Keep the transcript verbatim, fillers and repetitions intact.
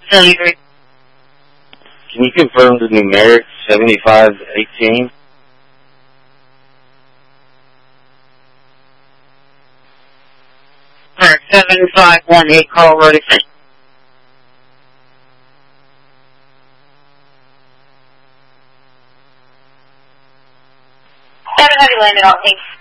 Delivery. Can you confirm the numeric seventy-five eighteen? Alright, seven five one eight, call ready. Seven heavy landed on, thanks.